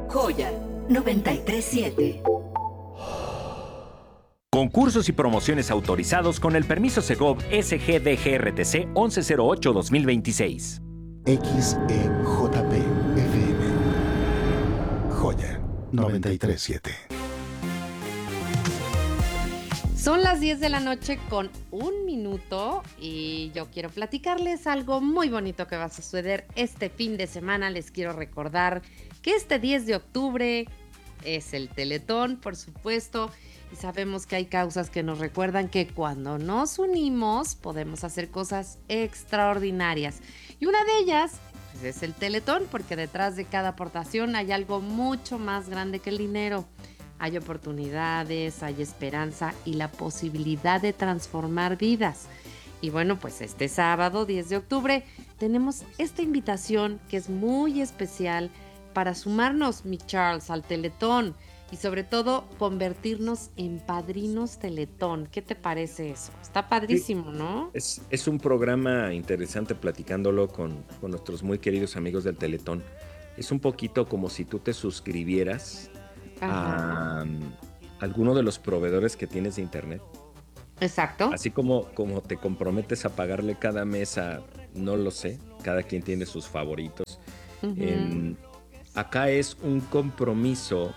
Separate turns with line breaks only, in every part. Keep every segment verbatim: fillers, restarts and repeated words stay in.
Joya noventa y tres siete.
Concursos y promociones autorizados con el permiso Segov S G D G R T C once cero ocho dos mil veintiséis.
X E J P F M. Joya noventa y tres siete.
Son las diez de la noche con un minuto y yo quiero platicarles algo muy bonito que va a suceder este fin de semana. Les quiero recordar que este diez de octubre es el Teletón, por supuesto, y sabemos que hay causas que nos recuerdan que cuando nos unimos podemos hacer cosas extraordinarias. Y una de ellas pues, es el Teletón, porque detrás de cada aportación hay algo mucho más grande que el dinero. Hay oportunidades, hay esperanza y la posibilidad de transformar vidas. Y bueno, pues este sábado, diez de octubre, tenemos esta invitación que es muy especial para sumarnos, mi Charles, al Teletón y sobre todo convertirnos en padrinos Teletón. ¿Qué te parece eso? Está padrísimo, sí, ¿no?
Es, es un programa interesante platicándolo con, con nuestros muy queridos amigos del Teletón. Es un poquito como si tú te suscribieras a um, alguno de los proveedores que tienes de internet.
Exacto.
Así como, como te comprometes a pagarle cada mes a, no lo sé, cada quien tiene sus favoritos. Uh-huh. Eh, acá es un compromiso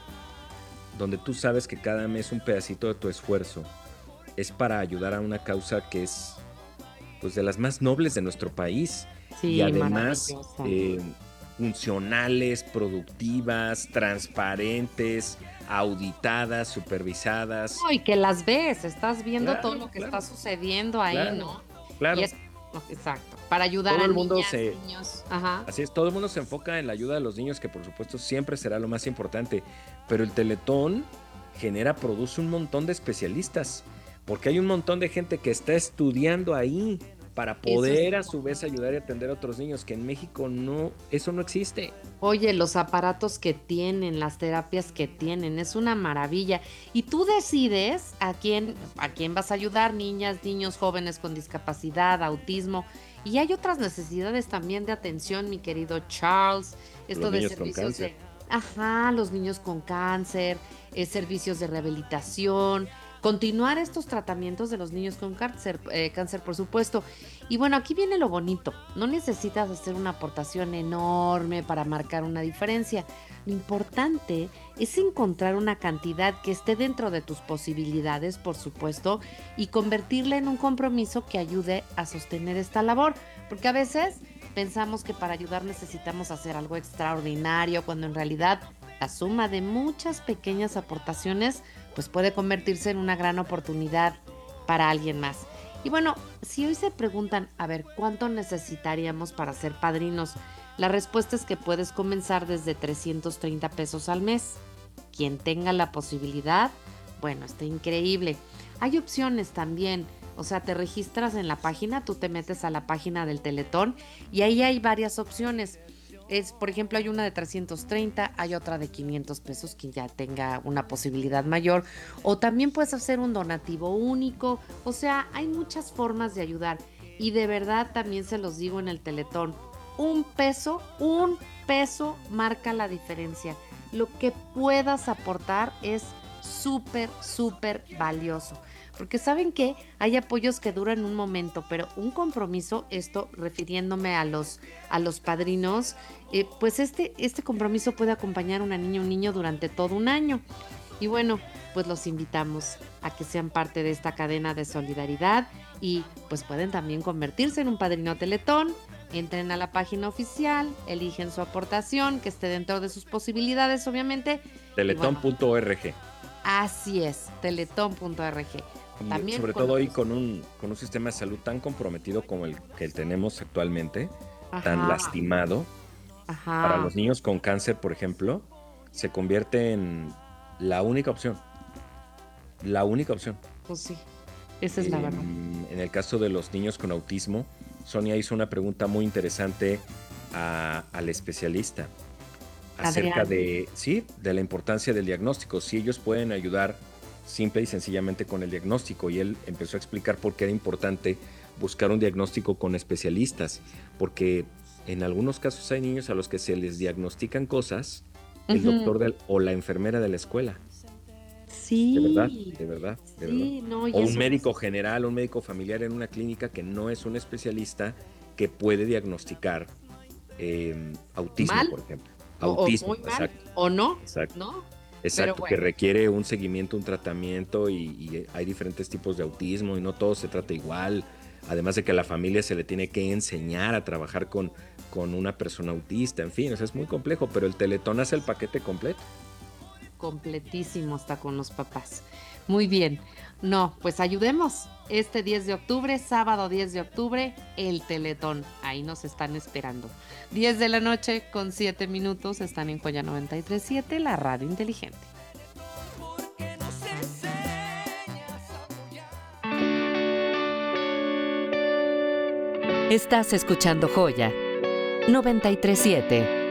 donde tú sabes que cada mes un pedacito de tu esfuerzo es para ayudar a una causa que es pues de las más nobles de nuestro país.
Sí,
y además eh, funcionales, productivas, transparentes, auditadas, supervisadas.
No, y que las ves, estás viendo
claro,
todo lo que
claro,
está sucediendo ahí,
claro,
¿no?
Claro.
Y es, exacto, para ayudar
todo
a
el mundo
niñas,
se,
niños. Ajá.
Así es, todo el mundo se enfoca en la ayuda de los niños, que por supuesto siempre será lo más importante, pero el Teletón genera, produce un montón de especialistas, porque hay un montón de gente que está estudiando ahí para poder a su vez ayudar y atender a otros niños, que en México no, eso no existe.
Oye, los aparatos que tienen, las terapias que tienen, es una maravilla. Y tú decides a quién, a quién vas a ayudar, niñas, niños, jóvenes con discapacidad, autismo. Y hay otras necesidades también de atención, mi querido Charles. Esto
los
de
niños
servicios
con cáncer.
de, ajá, los niños con cáncer, eh, servicios de rehabilitación. Continuar estos tratamientos de los niños con cáncer, eh, cáncer, por supuesto. Y bueno, aquí viene lo bonito. No necesitas hacer una aportación enorme para marcar una diferencia. Lo importante es encontrar una cantidad que esté dentro de tus posibilidades, por supuesto, y convertirla en un compromiso que ayude a sostener esta labor. Porque a veces pensamos que para ayudar necesitamos hacer algo extraordinario, cuando en realidad la suma de muchas pequeñas aportaciones pues puede convertirse en una gran oportunidad para alguien más. Y bueno, si hoy se preguntan, a ver, ¿cuánto necesitaríamos para ser padrinos? La respuesta es que puedes comenzar desde trescientos treinta pesos al mes. Quien tenga la posibilidad, bueno, está increíble. Hay opciones también, o sea, te registras en la página, tú te metes a la página del Teletón y ahí hay varias opciones. Es, por ejemplo, hay una de trescientos treinta, hay otra de quinientos pesos, quien ya tenga una posibilidad mayor, o también puedes hacer un donativo único. O sea, hay muchas formas de ayudar y de verdad también se los digo en el Teletón, un peso, un peso marca la diferencia. Lo que puedas aportar es súper, súper valioso. Porque saben que hay apoyos que duran un momento, pero un compromiso, esto refiriéndome a los, a los padrinos, eh, pues este, este compromiso puede acompañar a una niña o un niño durante todo un año. Y bueno, pues los invitamos a que sean parte de esta cadena de solidaridad y pues pueden también convertirse en un padrino Teletón. Entren a la página oficial, eligen su aportación, que esté dentro de sus posibilidades, obviamente.
Teletón punto org.
Bueno, así es, teletón punto org.
También sobre todo hoy con un, con un sistema de salud tan comprometido como el que tenemos actualmente, ajá, tan lastimado, ajá, para los niños con cáncer, por ejemplo, se convierte en la única opción. La única opción.
Pues sí, esa es la
eh,
verdad.
En el caso de los niños con autismo, Sonia hizo una pregunta muy interesante a, al especialista acerca Adrián. de, sí, de la importancia del diagnóstico, si ellos pueden ayudar simple y sencillamente con el diagnóstico, y él empezó a explicar por qué era importante buscar un diagnóstico con especialistas, porque en algunos casos hay niños a los que se les diagnostican cosas el
Ujú.
doctor del- o la enfermera de la escuela.
Sí.
De verdad, de verdad, de
Sí,
verdad.
no, y
O un
eso
médico
es-
general, un médico familiar en una clínica que no es un especialista que puede diagnosticar eh, autismo,
Mal.
por ejemplo.
O, o
Autismo,
muy mal,
exacto,
o no,
exacto.
¿no?
Exacto,
Pero
que
bueno.
requiere un seguimiento, un tratamiento y, y hay diferentes tipos de autismo y no todo se trata igual. Además de que a la familia se le tiene que enseñar a trabajar con, con una persona autista, en fin, o sea, es muy complejo, pero el Teletón hace el paquete completo.
Completísimo está con los papás. Muy bien. No, pues ayudemos. Este diez de octubre, sábado diez de octubre, el Teletón. Ahí nos están esperando. diez de la noche con siete minutos están en Joya noventa y tres punto siete, la radio inteligente.
Estás escuchando Joya noventa y tres punto siete.